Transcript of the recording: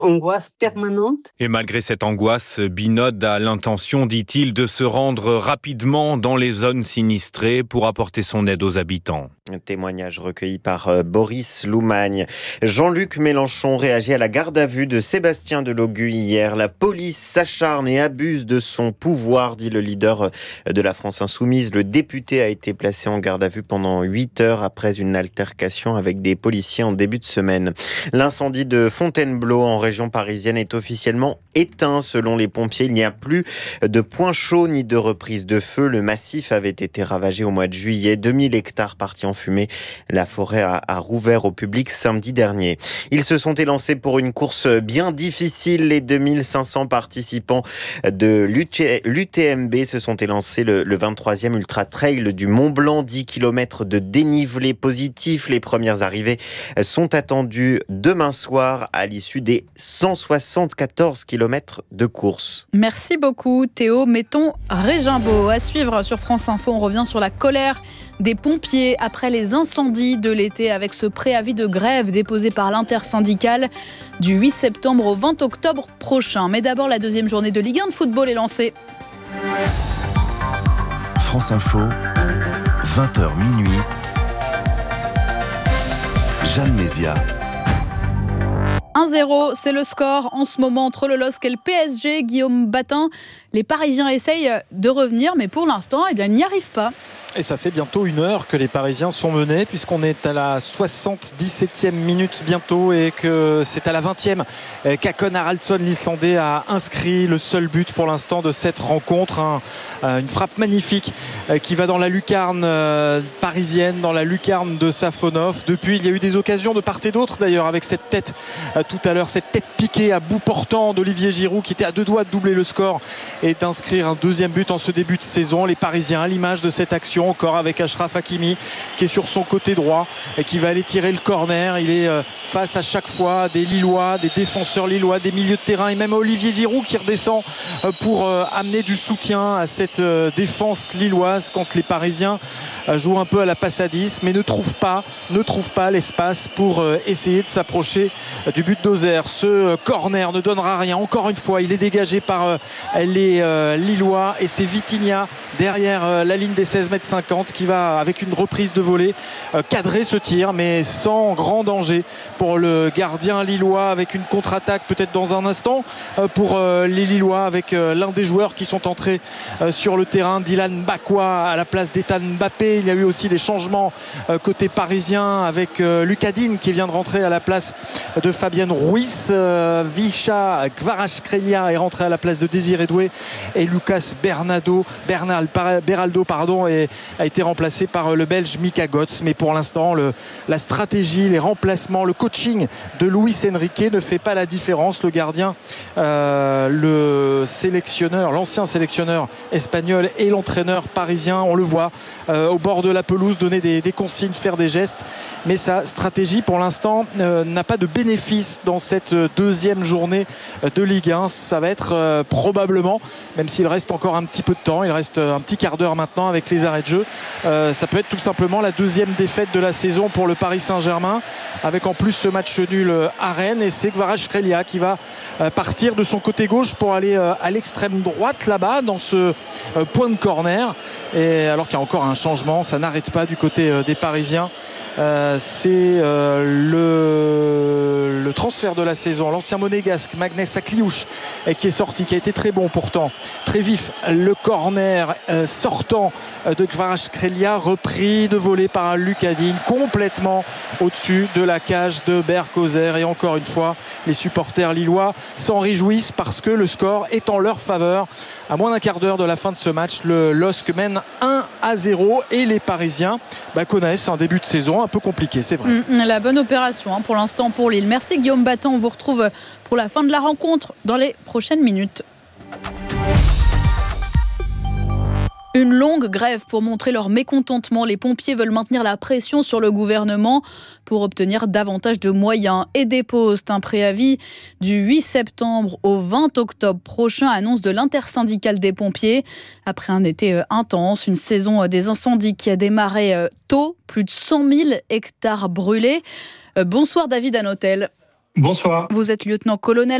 angoisse permanente. Et malgré cette angoisse, Binod a l'intention, dit-il, de se rendre rapidement dans les zones sinistrées pour apporter son aide aux habitants. Un témoignage recueilli par Boris Loumagne. Jean-Luc Mélenchon réagit à la garde à vue de Sébastien Delogu hier. La police s'acharne et abuse de son pouvoir, dit le leader de la France Insoumise. Le député a été placé en garde à vue pendant 8 heures après une altercation avec des policiers en début de semaine. L'incendie de Fontainebleau en région parisienne est officiellement éteint. Selon les pompiers, il n'y a plus de point chaud ni de reprise de feu. Le massif avait été ravagé au mois de juillet. 2000 hectares partis en fumée. La forêt a rouvert au public samedi dernier. Ils se sont élancés pour une course bien difficile. Les 2500 participants de l'UTMB se sont élancés le 23e Ultra Trail du Mont Blanc. 10 km de dénivelé positif. Les premières arrivées sont attendues demain soir à l'issue des 174 km de course. Merci beaucoup Théo. Mettons Régimbaud. À suivre sur France Info, on revient sur la colère des pompiers après les incendies de l'été avec ce préavis de grève déposé par l'intersyndicale du 8 septembre au 20 octobre prochain. Mais d'abord, la deuxième journée de Ligue 1 de football est lancée. France Info, 20h minuit. Jeanne Mézia. 1-0, c'est le score en ce moment entre le LOSC et le PSG. Guillaume Batin, les Parisiens essayent de revenir, mais pour l'instant, ils n'y arrivent pas. Et ça fait bientôt 1 heure que les Parisiens sont menés, puisqu'on est à la 77e minute bientôt et que c'est à la 20e qu'Hakon Haraldsson, l'Islandais, a inscrit le seul but pour l'instant de cette rencontre. Une frappe magnifique qui va dans la lucarne parisienne, dans la lucarne de Safonov. Depuis, il y a eu des occasions de part et d'autre d'ailleurs, avec cette tête tout à l'heure, cette tête piquée à bout portant d'Olivier Giroud qui était à 2 doigts de doubler le score et d'inscrire un deuxième but en ce début de saison. Les Parisiens à l'image de cette action, encore avec Achraf Hakimi qui est sur son côté droit et qui va aller tirer le corner. Il est face à chaque fois des Lillois, des défenseurs lillois, des milieux de terrain et même Olivier Giroud qui redescend pour amener du soutien à cette défense lilloise quand les Parisiens jouent un peu à la passe à 10 mais ne trouvent pas l'espace pour essayer de s'approcher du but d'Auxerre. Ce corner ne donnera rien. Encore une fois, il est dégagé par les Lillois et c'est Vitinha derrière la ligne des 16,50 m qui va, avec une reprise de volée, cadrer ce tir, mais sans grand danger pour le gardien lillois, avec une contre-attaque peut-être dans un instant pour les Lillois, avec l'un des joueurs qui sont entrés sur le terrain, Dylan Bakwa à la place d'Ethan Mbappé. Il y a eu aussi des changements côté parisien avec Lucas Digne qui vient de rentrer à la place de Fabienne Ruiz. Visha Kvaratskhelia est rentré à la place de Désiré Doué et Lucas Beraldo a été remplacé par le Belge Mika Götze. Mais pour l'instant, la stratégie, les remplacements, le coaching de Luis Enrique ne fait pas la différence. Le gardien, l'ancien sélectionneur espagnol et l'entraîneur parisien, on le voit au bord de la pelouse donner des consignes, faire des gestes. Mais sa stratégie, pour l'instant, n'a pas de bénéfice dans cette deuxième journée de Ligue 1. Ça va être probablement, même s'il reste encore un petit peu de temps, il reste un petit quart d'heure maintenant avec les arrêts de jeu, ça peut être tout simplement la deuxième défaite de la saison pour le Paris Saint-Germain, avec en plus ce match nul à Rennes. Et c'est Kvaratskhelia qui va partir de son côté gauche pour aller à l'extrême droite là-bas dans ce point de corner. Et alors qu'il y a encore un changement, ça n'arrête pas du côté des Parisiens. C'est le transfert de la saison, l'ancien monégasque Magnès Akliouche qui est sorti, qui a été très bon pourtant, très vif. Le corner sortant de Kvaratskhelia, repris de volée par Lucas Digne, complètement au-dessus de la cage de Berg-Auxerre. Et encore une fois, les supporters lillois s'en réjouissent parce que le score est en leur faveur. À moins d'un quart d'heure de la fin de ce match, le LOSC mène 1-0 et les Parisiens connaissent un début de saison un peu compliqué, c'est vrai. La bonne opération pour l'instant pour Lille. Merci Guillaume Batin, on vous retrouve pour la fin de la rencontre dans les prochaines minutes. Une longue grève pour montrer leur mécontentement. Les pompiers veulent maintenir la pression sur le gouvernement pour obtenir davantage de moyens et déposent un préavis du 8 septembre au 20 octobre prochain, annonce de l'intersyndicale des pompiers. Après un été intense, une saison des incendies qui a démarré tôt, plus de 100 000 hectares brûlés. Bonsoir David Hanotel. Bonsoir. Vous êtes lieutenant-colonel